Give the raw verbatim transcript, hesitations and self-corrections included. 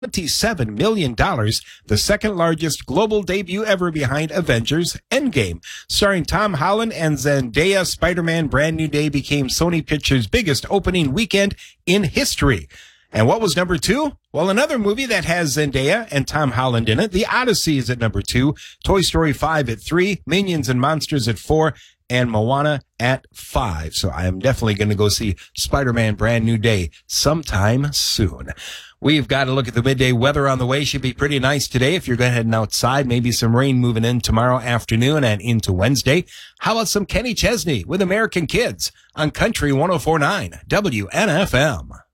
twenty-seven million dollars, the second largest global debut ever behind Avengers Endgame. Starring Tom Holland and Zendaya, Spider-Man Brand New Day became Sony Pictures' biggest opening weekend in history. And what was number two? Well, another movie that has Zendaya and Tom Holland in it. The Odyssey is at number two, Toy Story five at three, Minions and Monsters at four, and Moana at five. So I am definitely going to go see Spider-Man Brand New Day sometime soon. We've got to look at the midday weather on the way. Should be pretty nice today if you're going heading outside. Maybe some rain moving in tomorrow afternoon and into Wednesday. How about some Kenny Chesney with American Kids on Country one oh four point nine W N F M?